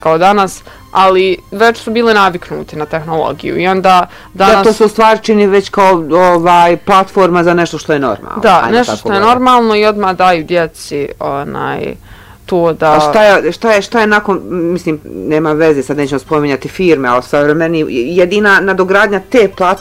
kao danas, ali već su bile naviknuti na tehnologiju i onda danas... Da, to se u stvari čini već kao platforma za nešto što je normalno. Da, nešto što je normalno i odmah daju djeci to da... A šta je nakon, mislim, nema veze, sad nećemo spominjati firme, ali savremeni, jedina nadogradnja te platforme